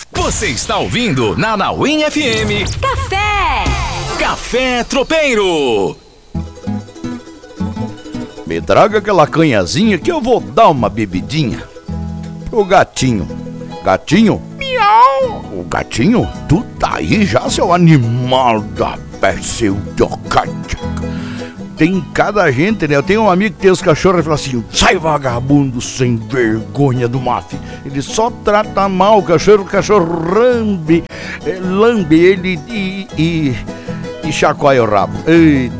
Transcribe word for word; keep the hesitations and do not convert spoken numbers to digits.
Você está ouvindo na Anauim F M. Café! Café Tropeiro. Me traga aquela canhazinha que eu vou dar uma bebidinha pro gatinho. Gatinho? Miau! O gatinho? Tu tá aí já, seu animal da pseudocacha. Tem cada gente, né? Eu tenho um amigo que tem os cachorros e fala assim: sai, vagabundo sem vergonha do maf. Ele só trata mal o cachorro, o cachorro rambe, lambe ele e, e, e chacoalha o rabo. Eita.